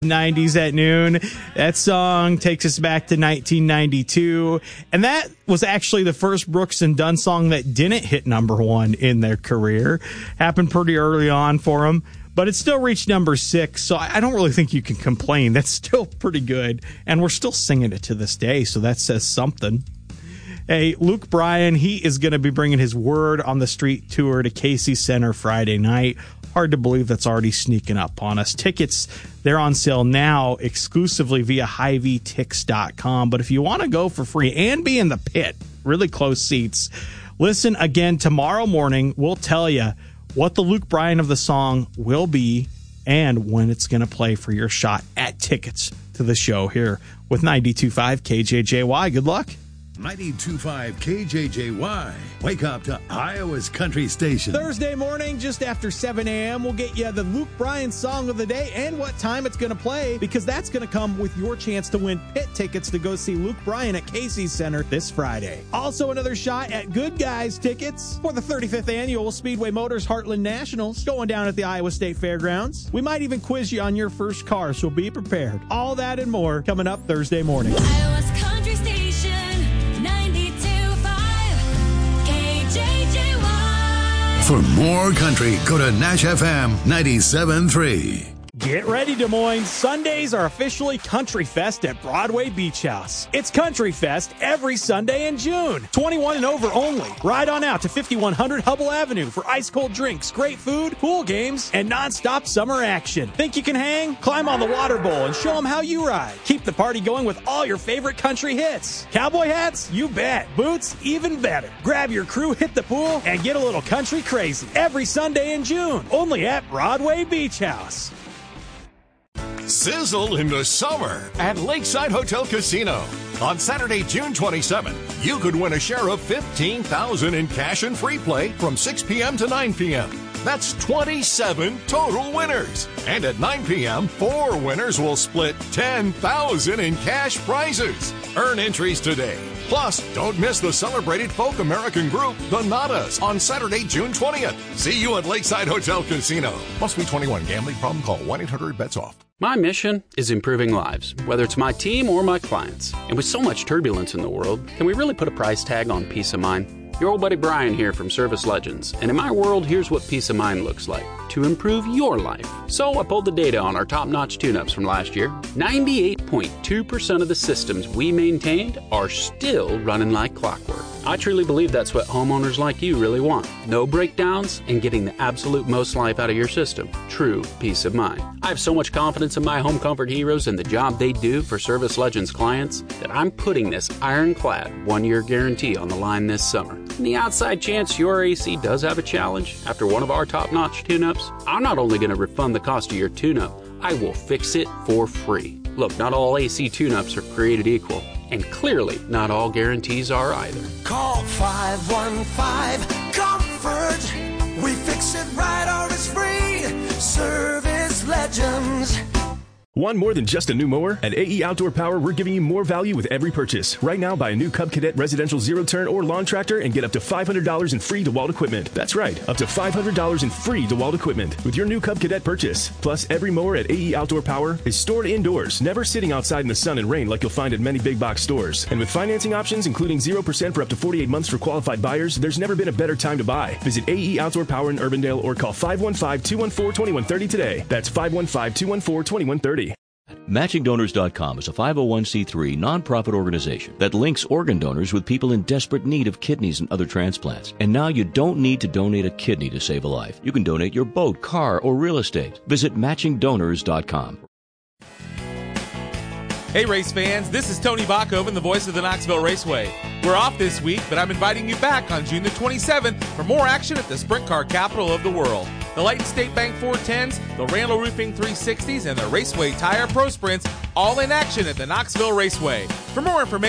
90s at noon. That song takes us back to 1992, and that was actually the first Brooks and Dunn song that didn't hit number one in their career. Happened pretty early on for them, but it still reached number 6, so I don't really think you can complain. That's still pretty good, and we're still singing it to this day, so that says something. Hey, Luke Bryan, he is going to be bringing his Word on the Street tour to Casey Center Friday night. Hard to believe that's already sneaking up on us. Tickets, they're on sale now exclusively via HiVTix.com. But if you want to go for free and be in the pit, really close seats, listen again tomorrow morning. We'll tell you what the Luke Bryan of the song will be and when it's going to play for your shot at tickets to the show here with 92.5 KJJY. Good luck. 92.5 KJJY. Wake up to Iowa's country station. Thursday morning, just after 7 a.m., we'll get you the Luke Bryan song of the day and what time it's going to play, because that's going to come with your chance to win pit tickets to go see Luke Bryan at Casey's Center this Friday. Also, another shot at Good Guys tickets for the 35th annual Speedway Motors Heartland Nationals going down at the Iowa State Fairgrounds. We might even quiz you on your first car, so be prepared. All that and more coming up Thursday morning. Iowa's country station. 92.5 KJJY. For more country, go to Nash FM 97.3. Get ready, Des Moines. Sundays are officially Country Fest at Broadway Beach House. It's Country Fest every Sunday in June. 21 and over only. Ride on out to 5100 Hubble Avenue for ice-cold drinks, great food, pool games, and nonstop summer action. Think you can hang? Climb on the water bowl and show them how you ride. Keep the party going with all your favorite country hits. Cowboy hats? You bet. Boots? Even better. Grab your crew, hit the pool, and get a little country crazy. Every Sunday in June. Only at Broadway Beach House. Sizzle in the summer at Lakeside Hotel Casino. On Saturday, June 27th, you could win a share of $15,000 in cash and free play from 6 p.m. to 9 p.m. That's 27 total winners. And at 9 p.m., 4 winners will split $10,000 in cash prizes. Earn entries today. Plus, don't miss the celebrated folk American group, the Nadas, on Saturday, June 20th. See you at Lakeside Hotel Casino. Must be 21. Gambling problem? Call 1-800-BETS-OFF. My mission is improving lives, whether it's my team or my clients. And with so much turbulence in the world, can we really put a price tag on peace of mind? Your old buddy Brian here from Service Legends, and in my world, here's what peace of mind looks like to improve your life. So I pulled the data on our top-notch tune-ups from last year. 98.2% of the systems we maintained are still running like clockwork. I truly believe that's what homeowners like you really want. No breakdowns and getting the absolute most life out of your system. True peace of mind. I have so much confidence in my home comfort heroes and the job they do for Service Legends clients that I'm putting this ironclad 1-year guarantee on the line this summer. In the outside chance your AC does have a challenge after one of our top-notch tune-ups, I'm not only going to refund the cost of your tune-up, I will fix it for free. Look, not all AC tune-ups are created equal, and clearly not all guarantees are either. Call 515-COMFORT. We fix it right or it's free. Service Legends. Want more than just a new mower? At AE Outdoor Power, we're giving you more value with every purchase. Right now, buy a new Cub Cadet residential zero-turn or lawn tractor and get up to $500 in free DeWalt equipment. That's right, up to $500 in free DeWalt equipment with your new Cub Cadet purchase. Plus, every mower at AE Outdoor Power is stored indoors, never sitting outside in the sun and rain like you'll find at many big box stores. And with financing options, including 0% for up to 48 months for qualified buyers, there's never been a better time to buy. Visit AE Outdoor Power in Urbandale or call 515-214-2130 today. That's 515-214-2130. MatchingDonors.com is a 501c3 nonprofit organization that links organ donors with people in desperate need of kidneys and other transplants. And now you don't need to donate a kidney to save a life. You can donate your boat, car, or real estate. Visit MatchingDonors.com. Hey race fans, this is Tony Bachhoven, the voice of the Knoxville Raceway. We're off this week, but I'm inviting you back on June the 27th for more action at the sprint car capital of the world. The Lighton State Bank 410s, the Randall Roofing 360s, and the Raceway Tire Pro Sprints all in action at the Knoxville Raceway. For more information,